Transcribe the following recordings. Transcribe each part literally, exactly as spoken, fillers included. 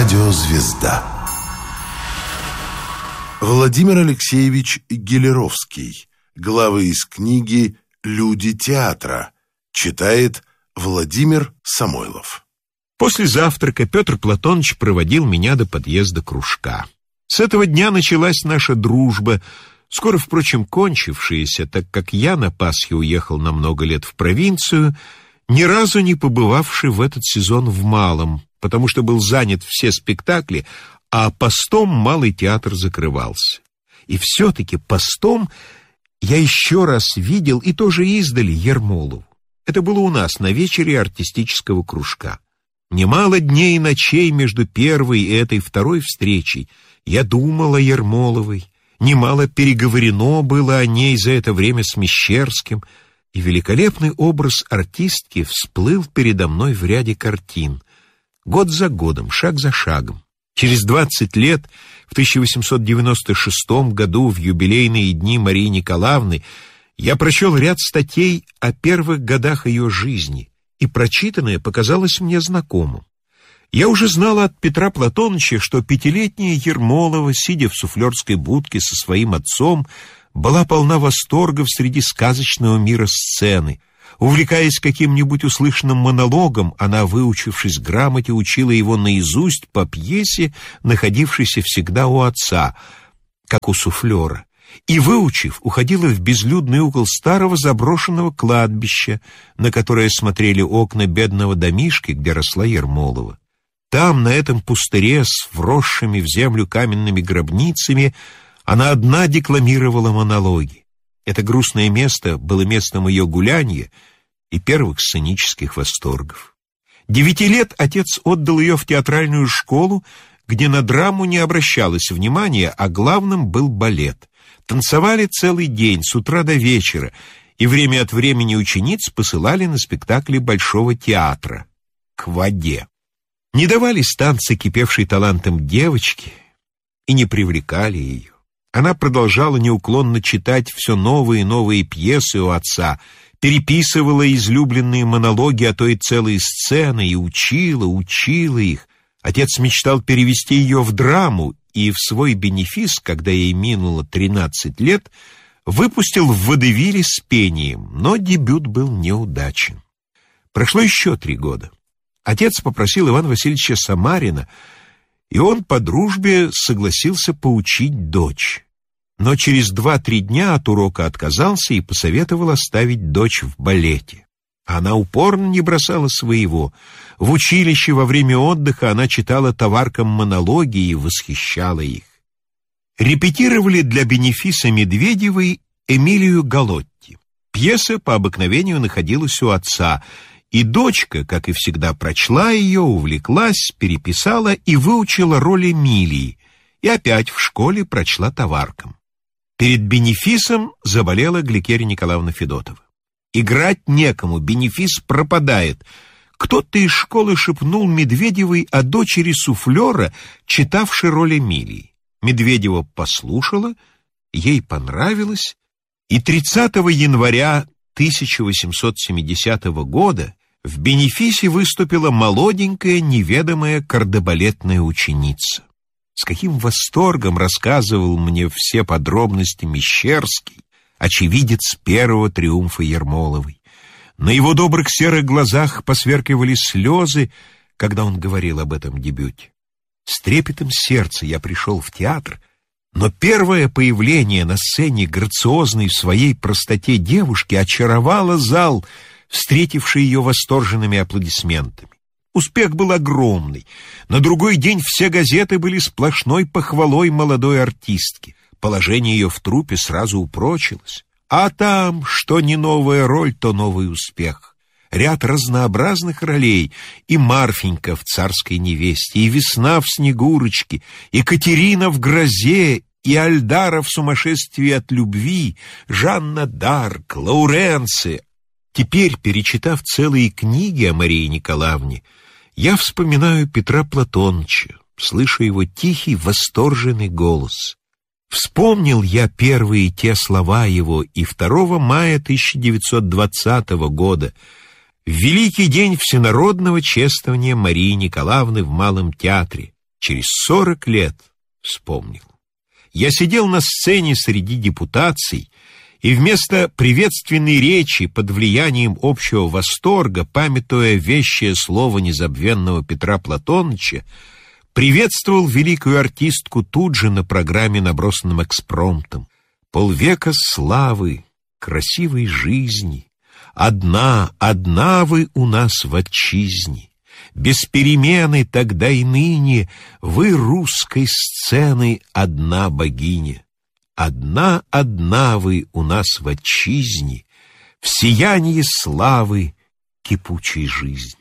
Радиозвезда. Владимир Алексеевич Гелеровский. Главы из книги «Люди театра». Читает Владимир Самойлов. После завтрака Петр Платоныч проводил меня до подъезда кружка. С этого дня началась наша дружба, скоро, впрочем, кончившаяся, так как я на Пасхе уехал на много лет в провинцию, ни разу не побывавший в этот сезон в Малом, потому что был занят все спектакли, а постом Малый театр закрывался. И все-таки постом я еще раз видел, и тоже издали, Ермолову. Это было у нас на вечере артистического кружка. Немало дней и ночей между первой и этой второй встречей я думал о Ермоловой, немало переговорено было о ней за это время с Мещерским, и великолепный образ артистки всплыл передо мной в ряде картин, год за годом, шаг за шагом. Через двадцать лет, в тысяча восемьсот девяносто шестом году, в юбилейные дни Марии Николаевны, я прочел ряд статей о первых годах ее жизни, и прочитанное показалось мне знакомым. Я уже знал от Петра Платоныча, что пятилетняя Ермолова, сидя в суфлерской будке со своим отцом, была полна восторгов среди сказочного мира сцены. Увлекаясь каким-нибудь услышанным монологом, она, выучившись грамоте, учила его наизусть по пьесе, находившейся всегда у отца, как у суфлера, и, выучив, уходила в безлюдный угол старого заброшенного кладбища, на которое смотрели окна бедного домишки, где росла Ермолова. Там, на этом пустыре с вросшими в землю каменными гробницами, она одна декламировала монологи. Это грустное место было местом ее гуляния и первых сценических восторгов. Девяти лет отец отдал ее в театральную школу, где на драму не обращалось внимания, а главным был балет. Танцевали целый день, с утра до вечера, и время от времени учениц посылали на спектакли Большого театра к воде. Не давались танцы, кипевшей талантом девочки, и не привлекали ее. Она продолжала неуклонно читать все новые и новые пьесы у отца, переписывала излюбленные монологи, а то и целые сцены, и учила, учила их. Отец мечтал перевести ее в драму, и в свой бенефис, когда ей минуло тринадцать лет, выпустил в водевиле с пением, но дебют был неудачен. Прошло еще три года. Отец попросил Ивана Васильевича Самарина, и он по дружбе согласился поучить дочь. Но через два-три дня от урока отказался и посоветовал оставить дочь в балете. Она упорно не бросала своего. В училище во время отдыха она читала товаркам монологи и восхищала их. Репетировали для бенефиса Медведевой Эмилию Галотти. Пьеса по обыкновению находилась у отца, и дочка, как и всегда, прочла ее, увлеклась, переписала и выучила роль Эмилии, и опять в школе прочла товаркам. Перед бенефисом заболела Гликерия Николаевна Федотова. Играть некому, бенефис пропадает. Кто-то из школы шепнул Медведевой о дочери суфлера, читавшей роль Эмилии. Медведева послушала, ей понравилось, и тридцатого января тысяча восемьсот семидесятого года в бенефисе выступила молоденькая, неведомая кардебалетная ученица. С каким восторгом рассказывал мне все подробности Мещерский, очевидец первого триумфа Ермоловой. На его добрых серых глазах посверкивали слезы, когда он говорил об этом дебюте. С трепетом сердца я пришел в театр, но первое появление на сцене грациозной в своей простоте девушки очаровало зал, встретивший ее восторженными аплодисментами. Успех был огромный. На другой день все газеты были сплошной похвалой молодой артистки. Положение ее в труппе сразу упрочилось. А там, что не новая роль, то новый успех. Ряд разнообразных ролей: и Марфенька в «Царской невесте», и Весна в «Снегурочке», и Катерина в «Грозе», и Альдара в «Сумасшествии от любви», Жанна д'Арк, Лауренци. Теперь, перечитав целые книги о Марии Николаевне, я вспоминаю Петра Платоныча, слышу его тихий, восторженный голос. Вспомнил я первые те слова его и второго мая тысяча девятьсот двадцатого года, в великий день всенародного чествования Марии Николаевны в Малом театре, Через сорок лет вспомнил. Я сидел на сцене среди депутаций, и вместо приветственной речи под влиянием общего восторга, памятуя вещее слово незабвенного Петра Платоныча, приветствовал великую артистку тут же на программе, набросанном экспромтом. Полвека славы, красивой жизни, одна, одна вы у нас в отчизне. Без перемены тогда и ныне вы русской сцены одна богиня. Одна, одна вы у нас в отчизне, в сиянии славы кипучей жизни.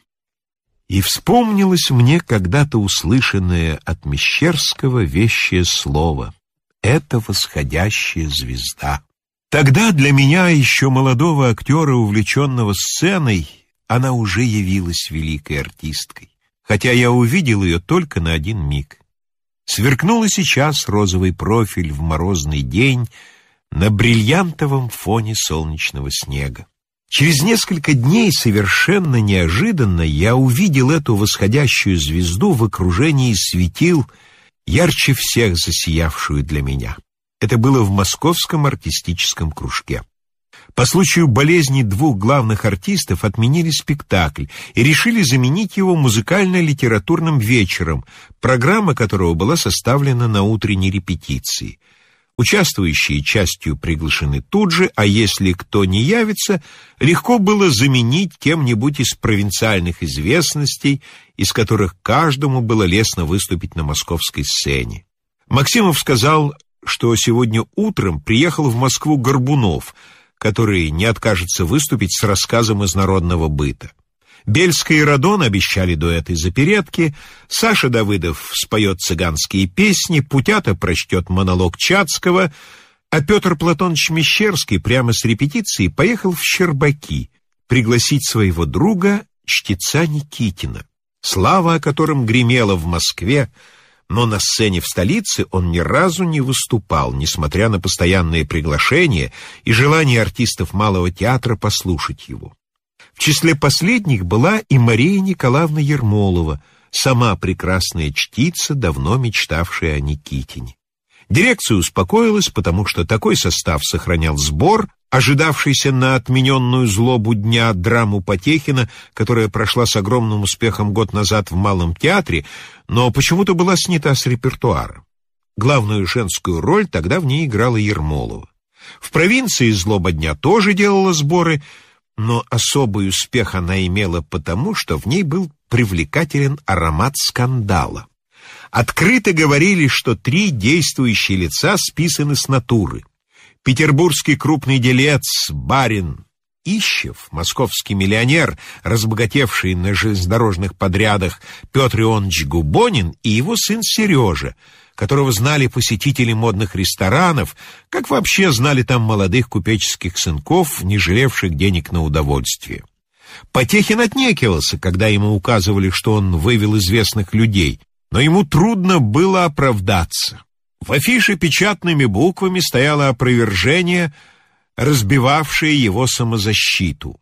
И вспомнилось мне когда-то услышанное от Мещерского вещее слово: это восходящая звезда. Тогда для меня, еще молодого актера, увлеченного сценой, она уже явилась великой артисткой, хотя я увидел ее только на один миг. Сверкнул и сейчас розовый профиль в морозный день на бриллиантовом фоне солнечного снега. Через несколько дней совершенно неожиданно я увидел эту восходящую звезду в окружении светил, ярче всех засиявшую для меня. Это было в Московском артистическом кружке. По случаю болезни двух главных артистов отменили спектакль и решили заменить его музыкально-литературным вечером, программа которого была составлена на утренней репетиции. Участвующие частью приглашены тут же, а если кто не явится, легко было заменить кем-нибудь из провинциальных известностей, из которых каждому было лестно выступить на московской сцене. Максимов сказал, что сегодня утром приехал в Москву Горбунов, который не откажется выступить с рассказом из народного быта. Бельская и Радон обещали дуэт из оперетки, Саша Давыдов споет цыганские песни, Путята прочтет монолог Чацкого, а Петр Платонович Мещерский прямо с репетиции поехал в Щербаки пригласить своего друга, чтеца Никитина, слава о котором гремела в Москве, но на сцене в столице он ни разу не выступал, несмотря на постоянные приглашения и желание артистов Малого театра послушать его. В числе последних была и Мария Николаевна Ермолова, сама прекрасная чтица, давно мечтавшая о Никитине. Дирекция успокоилась, потому что такой состав сохранял сбор, ожидавшийся на отмененную злобу дня драму Потехина, которая прошла с огромным успехом год назад в Малом театре, но почему-то была снята с репертуара. Главную женскую роль тогда в ней играла Ермолова. В провинции злоба дня тоже делала сборы, но особый успех она имела потому, что в ней был привлекателен аромат скандала. Открыто говорили, что три действующие лица списаны с натуры. Петербургский крупный делец, барин Ищев, московский миллионер, разбогатевший на железнодорожных подрядах Петр Ионович Губонин, и его сын Сережа, которого знали посетители модных ресторанов, как вообще знали там молодых купеческих сынков, не жалевших денег на удовольствие. Потехин отнекивался, когда ему указывали, что он вывел известных людей, но ему трудно было оправдаться. В афише печатными буквами стояло опровержение, разбивавшее его самозащиту.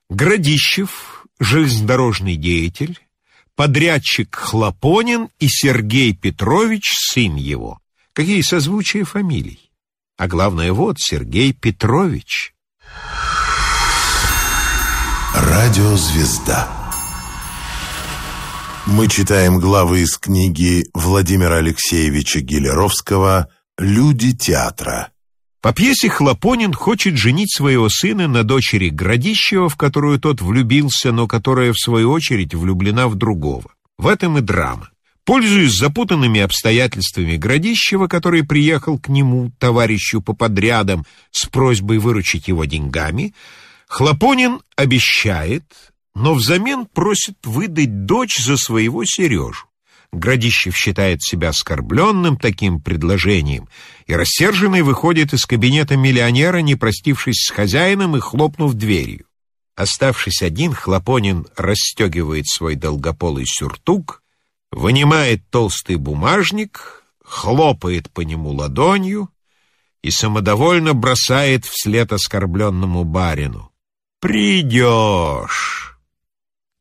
Градищев, железнодорожный деятель, подрядчик Хлопонин и Сергей Петрович, сын его. Какие созвучия фамилий? А главное, вот Сергей Петрович. Радиозвезда. Мы читаем главы из книги Владимира Алексеевича Гелеровского «Люди театра». По пьесе Хлопонин хочет женить своего сына на дочери Градищева, в которую тот влюбился, но которая, в свою очередь, влюблена в другого. В этом и драма. Пользуясь запутанными обстоятельствами Градищева, который приехал к нему, товарищу по подрядам, с просьбой выручить его деньгами, Хлопонин обещает, но взамен просит выдать дочь за своего Сережу. Градищев считает себя оскорбленным таким предложением и рассерженный выходит из кабинета миллионера, не простившись с хозяином и хлопнув дверью. Оставшись один, Хлопонин расстегивает свой долгополый сюртук, вынимает толстый бумажник, хлопает по нему ладонью и самодовольно бросает вслед оскорбленному барину: «Придешь».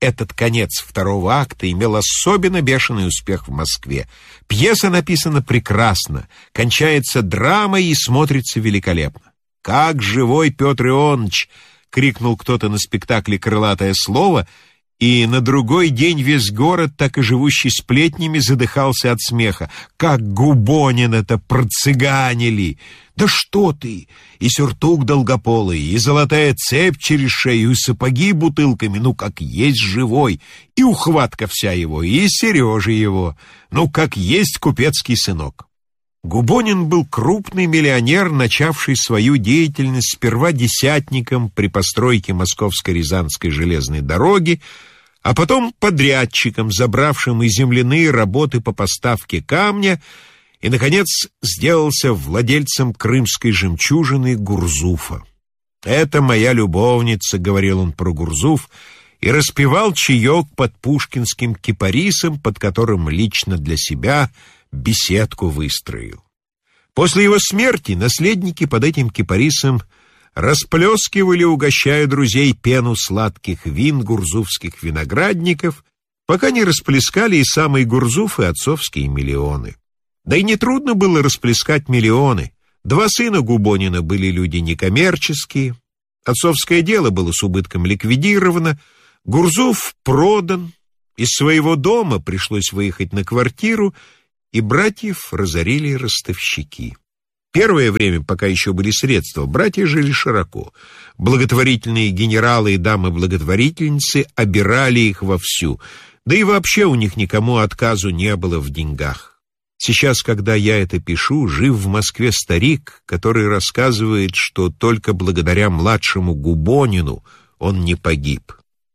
этот конец второго акта имел особенно бешеный успех в Москве. Пьеса написана прекрасно, кончается драмой и смотрится великолепно. «Как живой Петр Ионыч!» — крикнул кто-то на спектакле крылатое слово, и на другой день весь город, так и живущий сплетнями, задыхался от смеха. «Как Губонина-то процыганили! Да что ты! И сюртук долгополый, и золотая цепь через шею, и сапоги бутылками, ну как есть живой, и ухватка вся его, и Сережа его, ну как есть купецкий сынок». Губонин был крупный миллионер, начавший свою деятельность сперва десятником при постройке Московско-Рязанской железной дороги, а потом подрядчиком, забравшим и земляные работы по поставке камня, и, наконец, сделался владельцем крымской жемчужины Гурзуфа. «Это моя любовница», — говорил он про Гурзуф, и распевал чаек под пушкинским кипарисом, под которым лично для себя беседку выстроил. После его смерти наследники под этим кипарисом расплескивали, угощая друзей, пену сладких вин гурзуфских виноградников, пока не расплескали и самые Гурзуф, и отцовские миллионы. Да и нетрудно было расплескать миллионы. Два сына Губонина были люди некоммерческие, отцовское дело было с убытком ликвидировано, Гурзуф продан, из своего дома пришлось выехать на квартиру, и братьев разорили ростовщики. Первое время, пока еще были средства, братья жили широко. Благотворительные генералы и дамы-благотворительницы обирали их вовсю, да и вообще у них никому отказу не было в деньгах. Сейчас, когда я это пишу, жив в Москве старик, который рассказывает, что только благодаря младшему Губонину он не погиб.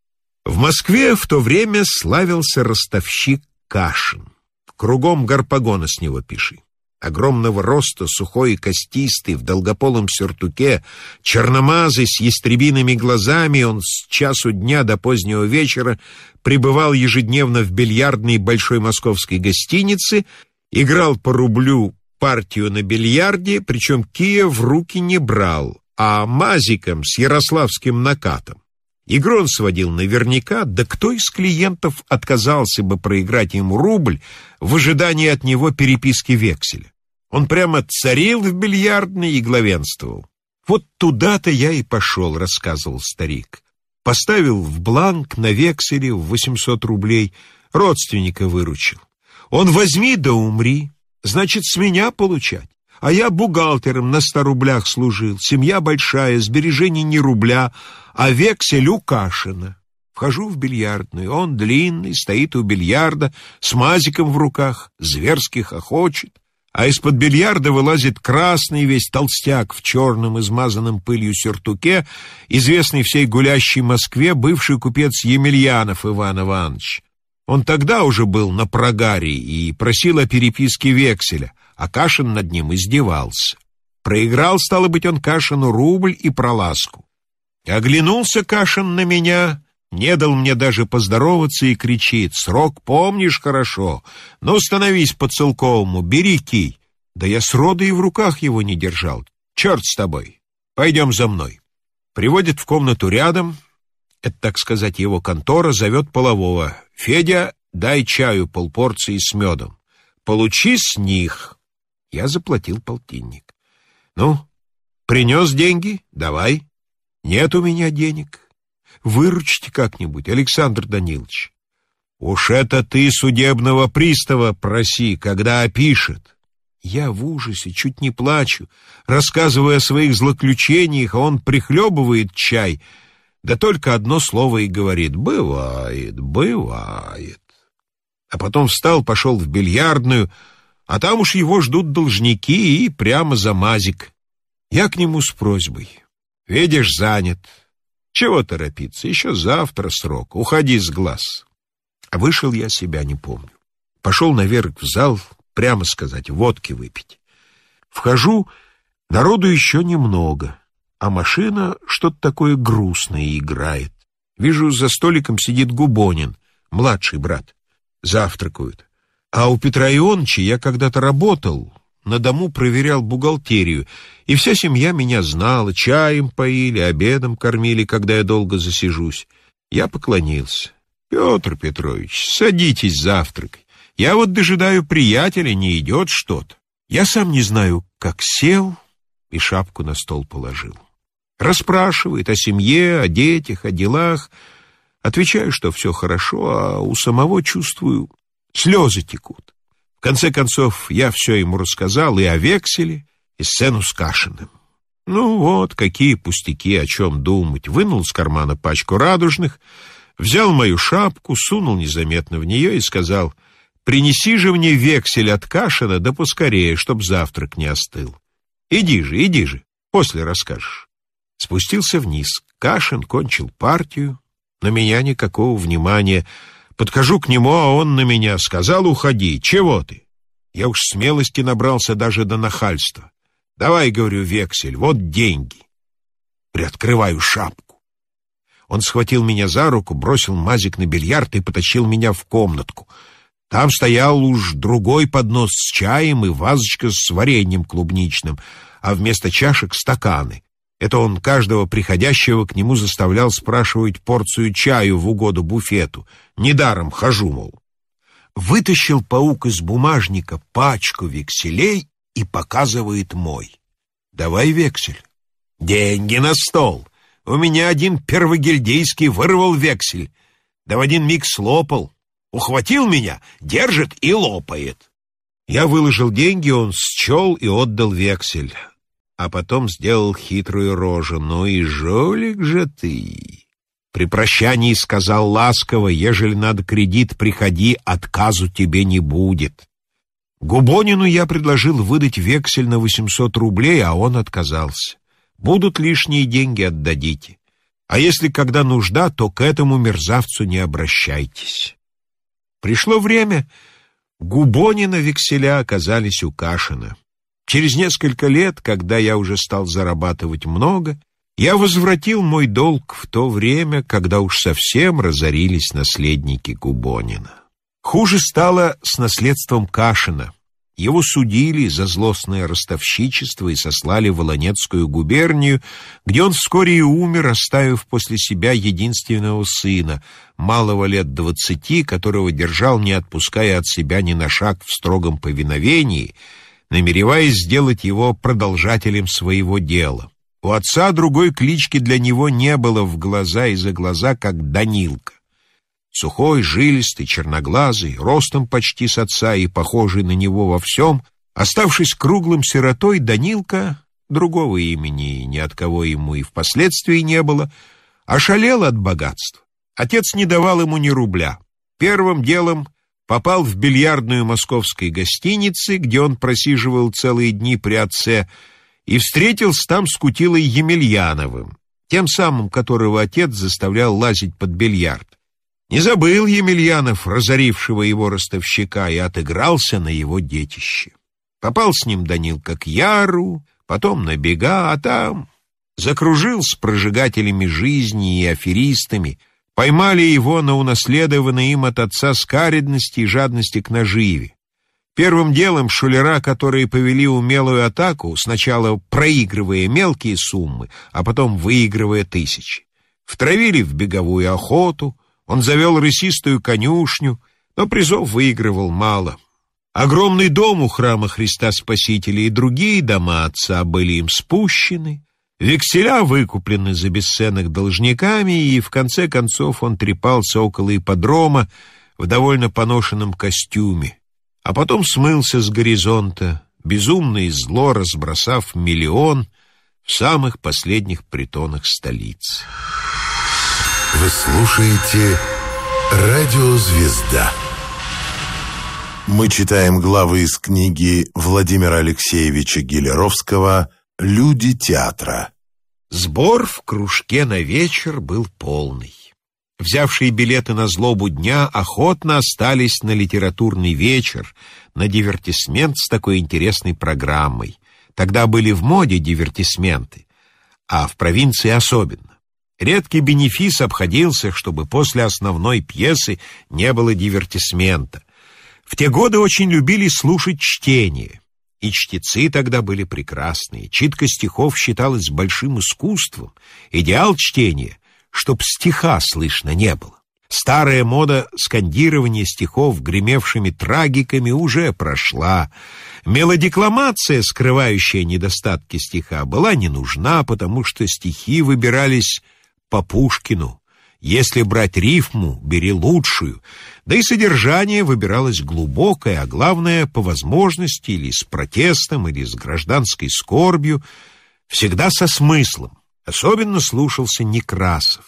В Москве в то время славился ростовщик Кашин. Кругом гарпагона с него пиши. Огромного роста, сухой и костистый, в долгополом сюртуке, черномазый, с ястребиными глазами, он с часу дня до позднего вечера пребывал ежедневно в бильярдной большой московской гостинице, играл по рублю партию на бильярде, причем кия в руки не брал, а мазиком с ярославским накатом. Игру он сводил наверняка, да кто из клиентов отказался бы проиграть ему рубль в ожидании от него переписки векселя? Он прямо царил в бильярдной и главенствовал. «Вот туда-то я и пошел», — рассказывал старик. Поставил в бланк на векселе в восемьсот рублей, родственника выручил. Он возьми да умри, значит, с меня получать. А я бухгалтером на ста рублях служил, семья большая, сбережений не рубля, а вексель у Кашина. Вхожу в бильярдную, он длинный, стоит у бильярда, с мазиком в руках, зверски хохочет, а из-под бильярда вылазит красный весь толстяк в черном измазанном пылью сюртуке, известный всей гулящей Москве бывший купец Емельянов Иван Иванович. Он тогда уже был на прогаре и просил о переписке векселя, а Кашин над ним издевался. Проиграл, стало быть, он Кашину рубль и проласку. Оглянулся Кашин на меня, не дал мне даже поздороваться и кричит: «Срок помнишь хорошо? Ну, становись по целковому, бери кий». Да я сроду и в руках его не держал. «Черт с тобой, пойдем за мной». Приводит в комнату рядом, это, так сказать, его контора, зовет полового: «Федя, дай чаю полпорции с медом. Получи с них». Я заплатил полтинник. «Ну, принес деньги? Давай». «Нет у меня денег. Выручите как-нибудь, Александр Данилович». «Уж это ты судебного пристава проси, когда опишет». Я в ужасе, чуть не плачу, рассказывая о своих злоключениях, а он прихлебывает чай, да только одно слово и говорит: «Бывает, бывает». А потом встал, пошел в бильярдную, а там уж его ждут должники и прямо за мазик. Я к нему с просьбой: «Видишь, занят. Чего торопиться? Еще завтра срок. Уходи с глаз». А вышел я, себя не помню. Пошел наверх в зал, прямо сказать, водки выпить. Вхожу, народу еще немного, а машина что-то такое грустное играет. Вижу, за столиком сидит Губонин, младший брат. Завтракают. А у Петра Ионыча я когда-то работал, на дому проверял бухгалтерию, и вся семья меня знала, чаем поили, обедом кормили, когда я долго засижусь. Я поклонился. Петр Петрович, садитесь завтракать. Я вот дожидаю приятеля, не идет что-то. Я сам не знаю, как сел и шапку на стол положил. Расспрашивает о семье, о детях, о делах. Отвечаю, что все хорошо, а у самого, чувствую, слезы текут. В конце концов, я все ему рассказал и о векселе, и сцену с Кашиным. Ну вот, какие пустяки, о чем думать. Вынул из кармана пачку радужных, взял мою шапку, сунул незаметно в нее и сказал: «Принеси же мне вексель от Кашина, да поскорее, чтоб завтрак не остыл. Иди же, иди же, после расскажешь». Спустился вниз. Кашин кончил партию. На меня никакого внимания. Подхожу к нему, а он на меня: «Сказал, уходи. Чего ты?» Я уж смелости набрался даже до нахальства. «Давай, — говорю, — вексель, вот деньги». Приоткрываю шапку. Он схватил меня за руку, бросил мазик на бильярд и потащил меня в комнатку. Там стоял уж другой поднос с чаем и вазочка с вареньем клубничным, а вместо чашек — стаканы. Это он каждого приходящего к нему заставлял спрашивать порцию чаю в угоду буфету. Недаром хожу, мол. Вытащил паук из бумажника пачку векселей и показывает мой. «Давай вексель». «Деньги на стол. У меня один первогильдейский вырвал вексель, да в один миг слопал. Ухватил меня, держит и лопает». Я выложил деньги, он счел и отдал вексель. А потом сделал хитрую рожу. «Ну и жулик же ты!» При прощании сказал ласково: «Ежели надо кредит, приходи, отказу тебе не будет». Губонину я предложил выдать вексель на восемьсот рублей, а он отказался. «Будут лишние деньги, отдадите. А если когда нужда, то к этому мерзавцу не обращайтесь». Пришло время, Губонина векселя оказались у Кашина. Через несколько лет, когда я уже стал зарабатывать много, я возвратил мой долг в то время, когда уж совсем разорились наследники Губонина. Хуже стало с наследством Кашина. Его судили за злостное ростовщичество и сослали в Волонецкую губернию, где он вскоре и умер, оставив после себя единственного сына, малого лет двадцати, которого держал, не отпуская от себя ни на шаг в строгом повиновении, намереваясь сделать его продолжателем своего дела. У отца другой клички для него не было в глаза и за глаза, как Данилка. Сухой, жилистый, черноглазый, ростом почти с отца и похожий на него во всем, оставшись круглым сиротой, Данилка, другого имени ни от кого ему и впоследствии не было, ошалел от богатства. Отец не давал ему ни рубля. Первым делом попал в бильярдную московской гостиницы, где он просиживал целые дни при отце, и встретился там с Кутилой Емельяновым, тем самым, которого отец заставлял лазить под бильярд. Не забыл Емельянов разорившего его ростовщика и отыгрался на его детище. Попал с ним Данилка к Яру, потом на бега, а там закружил с прожигателями жизни и аферистами. Поймали его на унаследованной им от отца скаредности и жадности к наживе. Первым делом шулера, которые повели умелую атаку, сначала проигрывая мелкие суммы, а потом выигрывая тысячи. Втравили в беговую охоту, он завел рысистую конюшню, но призов выигрывал мало. Огромный дом у храма Христа Спасителя и другие дома отца были им спущены, векселя выкуплены за бесценок должниками, и в конце концов он трепался около ипподрома в довольно поношенном костюме, а потом смылся с горизонта, безумно и зло разбросав миллион в самых последних притонах столицы. Вы слушаете «Радио Звезда». Мы читаем главы из книги Владимира Алексеевича Гелеровского «Люди театра». Сбор в кружке на вечер был полный. Взявшие билеты на злобу дня охотно остались на литературный вечер, на дивертисмент с такой интересной программой. Тогда были в моде дивертисменты, а в провинции особенно. Редкий бенефис обходился, чтобы после основной пьесы не было дивертисмента. В те годы очень любили слушать чтение, и чтецы тогда были прекрасные. Читка стихов считалась большим искусством. Идеал чтения, чтоб стиха слышно не было. Старая мода скандирования стихов гремевшими трагиками уже прошла. Мелодекламация, скрывающая недостатки стиха, была не нужна, потому что стихи выбирались по Пушкину. Если брать рифму, бери лучшую. Да и содержание выбиралось глубокое, а главное, по возможности, или с протестом, или с гражданской скорбью, всегда со смыслом. Особенно слушался Некрасов.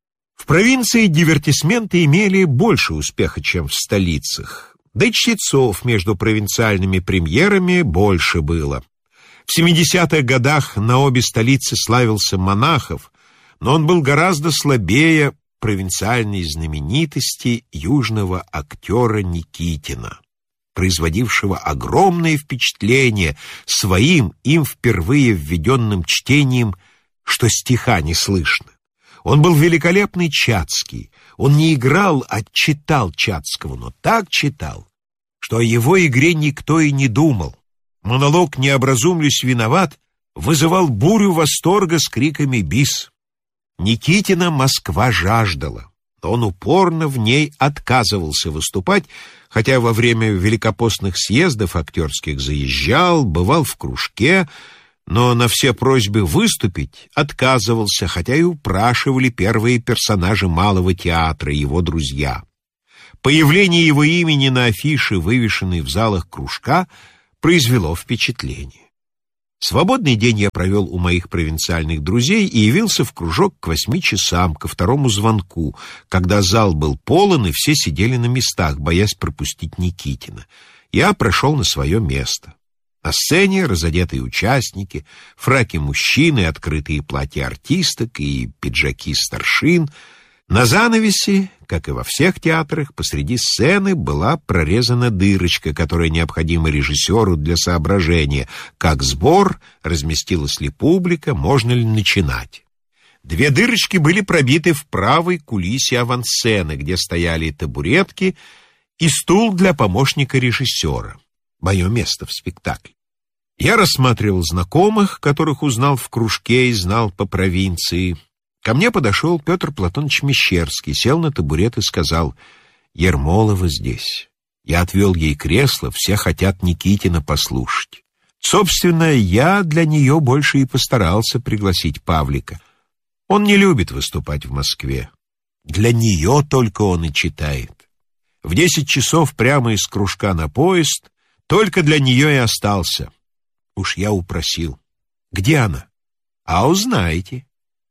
В провинции дивертисменты имели больше успеха, чем в столицах. Да и чтецов между провинциальными премьерами больше было. В семидесятых годах на обе столицы славился Монахов, но он был гораздо слабее провинциальной знаменитости южного актера Никитина, производившего огромное впечатление своим им впервые введенным чтением, что стиха не слышно. Он был великолепный Чацкий. Он не играл, а читал Чацкого, но так читал, что о его игре никто и не думал. Монолог «Не образумлюсь, виноват» вызывал бурю восторга с криками «Бис!». Никитина Москва жаждала, но он упорно в ней отказывался выступать, хотя во время великопостных съездов актерских заезжал, бывал в кружке, но на все просьбы выступить отказывался, хотя и упрашивали первые персонажи Малого театра, его друзья. Появление его имени на афише, вывешенной в залах кружка, произвело впечатление. Свободный день я провел у моих провинциальных друзей и явился в кружок к восьми часам, ко второму звонку, когда зал был полон и все сидели на местах, боясь пропустить Никитина. Я прошел на свое место. На сцене разодетые участники, фраки мужчины, открытые платья артисток и пиджаки старшин. На занавесе, как и во всех театрах, посреди сцены была прорезана дырочка, которая необходима режиссеру для соображения, как сбор, разместилась ли публика, можно ли начинать. Две дырочки были пробиты в правой кулисе авансцены, где стояли табуретки и стул для помощника режиссера. Мое место в спектакле. Я рассматривал знакомых, которых узнал в кружке и знал по провинции. Ко мне подошел Петр Платонович Мещерский, сел на табурет и сказал: «Ермолова здесь». Я отвел ей кресло, все хотят Никитина послушать. Собственно, я для нее больше и постарался пригласить Павлика. Он не любит выступать в Москве. Для нее только он и читает. В десять часов прямо из кружка на поезд только для нее и остался. Уж я упросил. Где она? А узнаете.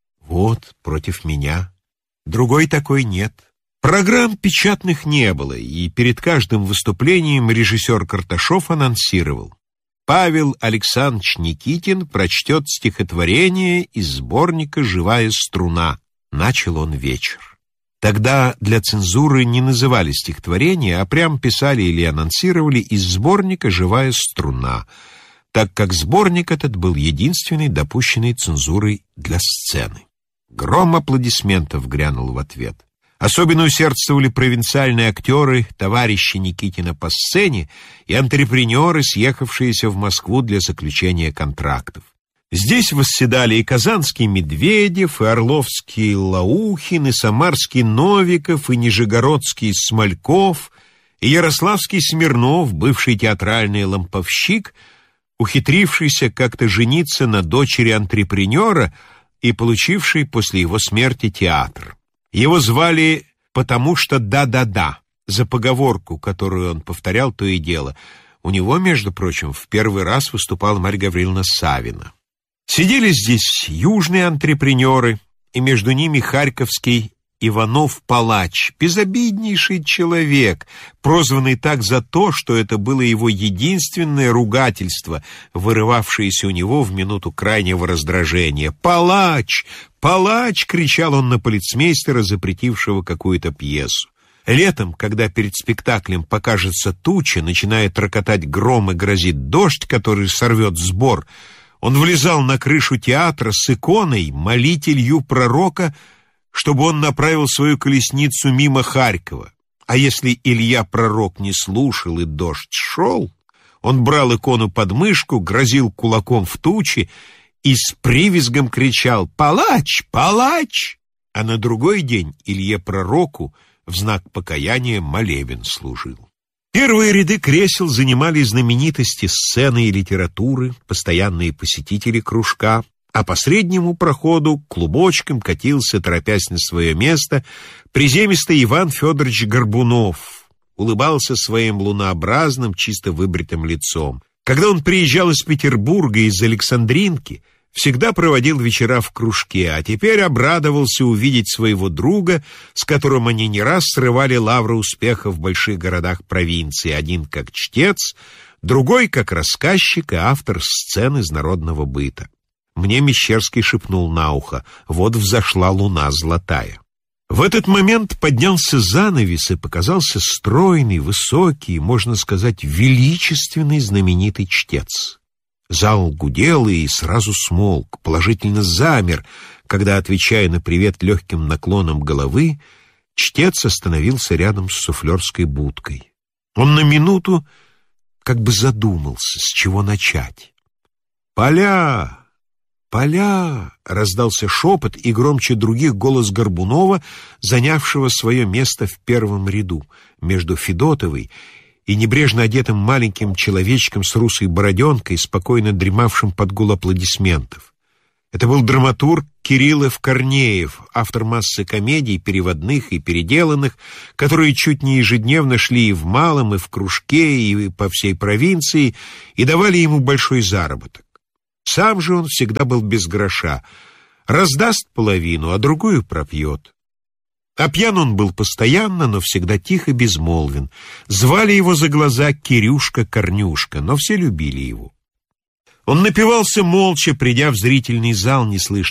Вот, против меня. Другой такой нет. Программ печатных не было, и перед каждым выступлением режиссер Карташов анонсировал: Павел Александрович Никитин прочтет стихотворение из сборника «Живая струна». Начал он вечер. Тогда для цензуры не называли стихотворения, а прям писали или анонсировали из сборника «Живая струна», так как сборник этот был единственный, допущенный цензурой для сцены. Гром аплодисментов грянул в ответ. Особенно усердствовали провинциальные актеры, товарищи Никитина по сцене и антрепренеры, съехавшиеся в Москву для заключения контрактов. Здесь восседали и казанский Медведев, и орловский Лаухин, и самарский Новиков, и нижегородский Смольков, и ярославский Смирнов, бывший театральный ламповщик, ухитрившийся как-то жениться на дочери антрепренера и получивший после его смерти театр. Его звали «потому что да-да-да», за поговорку, которую он повторял то и дело. У него, между прочим, в первый раз выступала Марья Гавриловна Савина. Сидели здесь южные антрепренеры, и между ними харьковский Иванов-Палач, безобиднейший человек, прозванный так за то, что это было его единственное ругательство, вырывавшееся у него в минуту крайнего раздражения. «Палач! Палач!» — кричал он на полицмейстера, запретившего какую-то пьесу. Летом, когда перед спектаклем покажется туча, начинает рокотать гром и грозит дождь, который сорвет сбор, он влезал на крышу театра с иконой, молителью пророка, чтобы он направил свою колесницу мимо Харькова. А если Илья Пророк не слушал и дождь шел, он брал икону под мышку, грозил кулаком в тучи и с привизгом кричал: «Палач! Палач!» А на другой день Илье Пророку в знак покаяния молебен служил. Первые ряды кресел занимали знаменитости сцены и литературы, постоянные посетители кружка, а по среднему проходу клубочком катился, торопясь на свое место, приземистый Иван Федорович Горбунов, улыбался своим лунообразным, чисто выбритым лицом. Когда он приезжал из Петербурга, из Александринки, всегда проводил вечера в кружке, а теперь обрадовался увидеть своего друга, с которым они не раз срывали лавры успеха в больших городах провинции, один как чтец, другой как рассказчик и автор сцен из народного быта. Мне Мещерский шепнул на ухо: вот взошла луна золотая. В этот момент поднялся занавес, и показался стройный, высокий, можно сказать, величественный знаменитый чтец. Зал гудел и сразу смолк, положительно замер, когда, отвечая на привет легким наклоном головы, чтец остановился рядом с суфлерской будкой. Он на минуту как бы задумался, с чего начать. «Поля! Поля!» — раздался шепот, и громче других голос Горбунова, занявшего свое место в первом ряду, между Федотовой и небрежно одетым маленьким человечком с русой бороденкой, спокойно дремавшим под гул аплодисментов. Это был драматург Кириллов Корнеев, автор массы комедий, переводных и переделанных, которые чуть не ежедневно шли и в малом, и в кружке, и по всей провинции, и давали ему большой заработок. Сам же он всегда был без гроша. Раздаст половину, а другую пропьет. А пьян он был постоянно, но всегда тихо безмолвен. Звали его за глаза Кирюшка-Корнюшка, но все любили его. Он напивался молча, придя в зрительный зал, неслышно